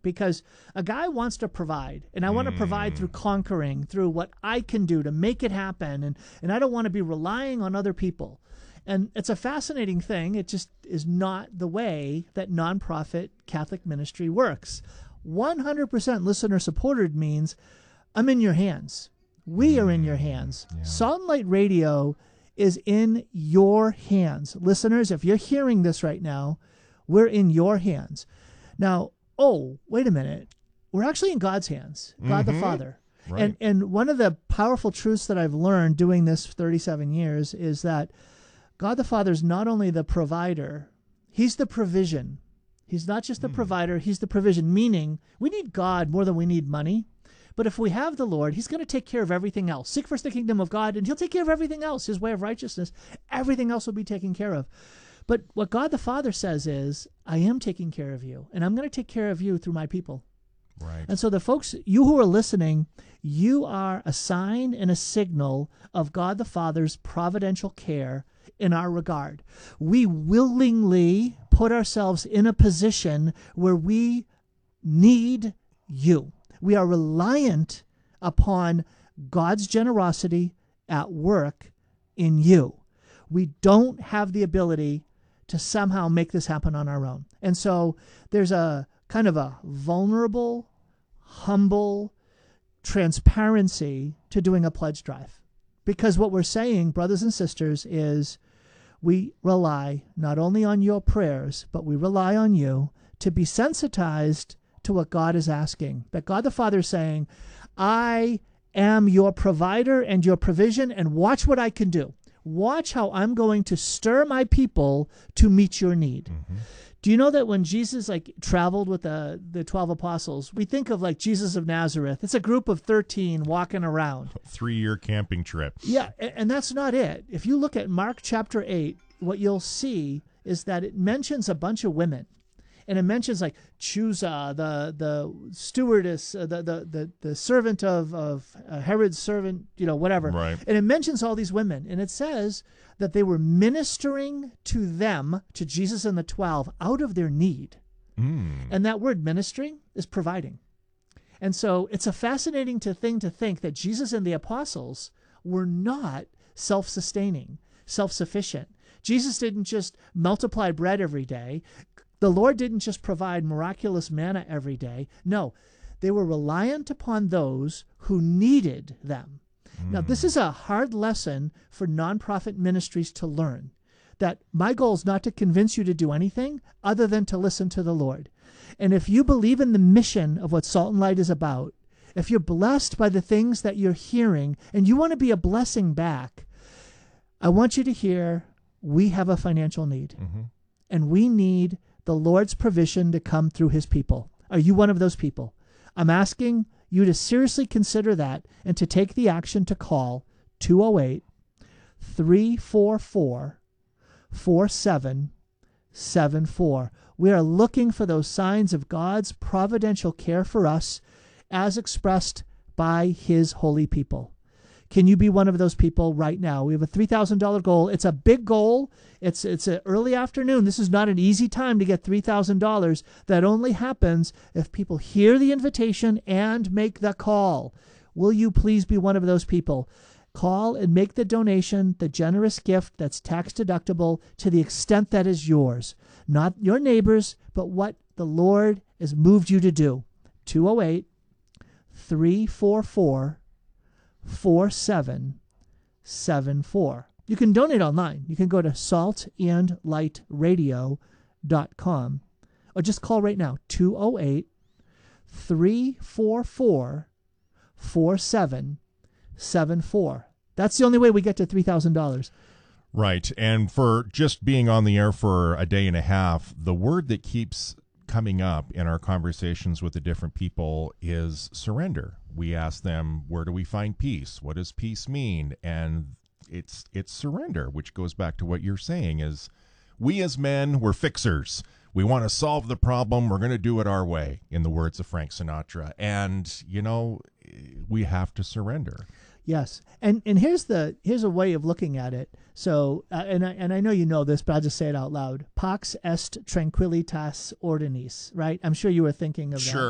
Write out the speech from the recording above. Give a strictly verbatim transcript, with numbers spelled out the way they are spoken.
because a guy wants to provide, and I want to provide through conquering, through what I can do to make it happen, and, and I don't want to be relying on other people. And it's a fascinating thing. It just is not the way that nonprofit Catholic ministry works. one hundred percent listener-supported means I'm in your hands. We are in your hands. Yeah. Salt and Light Radio is in your hands. Listeners, if you're hearing this right now, we're in your hands. Now, oh, wait a minute. We're actually in God's hands, God mm-hmm. the Father. Right. And and one of the powerful truths that I've learned doing this for thirty-seven years is that God the Father is not only the provider, he's the provision. He's not just the mm. provider, he's the provision, meaning we need God more than we need money. But if we have the Lord, he's going to take care of everything else. Seek first the kingdom of God, and he'll take care of everything else, his way of righteousness. Everything else will be taken care of. But what God the Father says is, I am taking care of you, and I'm going to take care of you through my people. Right. And so the folks, you who are listening, you are a sign and a signal of God the Father's providential care in our regard. We willingly put ourselves in a position where we need you. We are reliant upon God's generosity at work in you. We don't have the ability to somehow make this happen on our own. And so there's a kind of a vulnerable, humble transparency to doing a pledge drive. Because what we're saying, brothers and sisters, is we rely not only on your prayers, but we rely on you to be sensitized to what God is asking. That God the Father is saying, I am your provider and your provision, and watch what I can do. Watch how I'm going to stir my people to meet your need. Mm-hmm. Do you know that when Jesus like traveled with the, the twelve apostles, we think of like Jesus of Nazareth. It's a group of thirteen walking around. Three-year camping trip. Yeah, and, and that's not it. If you look at Mark chapter eight, what you'll see is that it mentions a bunch of women. And it mentions like Chusa, the the stewardess, uh, the, the the the servant of of uh, Herod's servant, you know, whatever. Right. And it mentions all these women, and it says that they were ministering to them, to Jesus and the twelve, out of their need. Mm. And that word ministering is providing. And so it's a fascinating to thing to think that Jesus and the apostles were not self-sustaining, self-sufficient. Jesus didn't just multiply bread every day. The Lord didn't just provide miraculous manna every day. No, they were reliant upon those who needed them. Mm. Now, this is a hard lesson for nonprofit ministries to learn, that my goal is not to convince you to do anything other than to listen to the Lord. And if you believe in the mission of what Salt and Light is about, if you're blessed by the things that you're hearing and you want to be a blessing back, I want you to hear we have a financial need. Mm-hmm. And we need the Lord's provision to come through his people. Are you one of those people? I'm asking you to seriously consider that and to take the action to call two oh eight, three four four, four seven seven four. We are looking for those signs of God's providential care for us as expressed by his holy people. Can you be one of those people right now? We have a three thousand dollars goal. It's a big goal. It's it's an early afternoon. This is not an easy time to get three thousand dollars. That only happens if people hear the invitation and make the call. Will you please be one of those people? Call and make the donation, the generous gift that's tax deductible to the extent that is yours. Not your neighbors, but what the Lord has moved you to do. two oh eight, three four four, four seven seven four. You can donate online. You can go to salt and light radio dot com or just call right now, two oh eight, three four four, four seven seven four. That's the only way we get to three thousand dollars. Right. And for just being on the air for a day and a half, the word that keeps coming up in our conversations with the different people is surrender. We ask them, where do we find peace? What does peace mean? And it's it's surrender, which goes back to what you're saying is we as men, we're fixers. We want to solve the problem. We're going to do it our way, in the words of Frank Sinatra. And, you know, we have to surrender. Yes. And and here's the here's a way of looking at it. So, uh, and, I, and I know you know this, but I'll just say it out loud. Pax est tranquillitas ordinis, right? I'm sure you were thinking of sure. that.